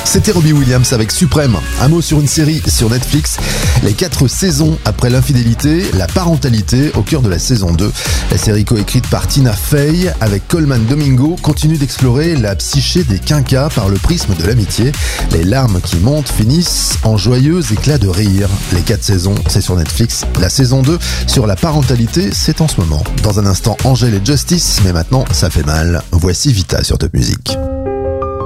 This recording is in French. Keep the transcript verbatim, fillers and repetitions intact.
C'était Robbie Williams avec Suprême. Un mot sur une série sur Netflix. Les quatre saisons après l'infidélité, la parentalité au cœur de la saison deux. La série coécrite par Tina Fey avec Colman Domingo continue d'explorer la psyché des quinquas par le prisme de l'amitié. Les larmes qui montent finissent en joyeux éclats de rire. Les quatre saisons, c'est sur Netflix. La saison deux sur la parentalité, c'est en ce moment. Dans un instant, Angèle et Justice, mais maintenant, ça fait mal. Voici Vita sur Top Music.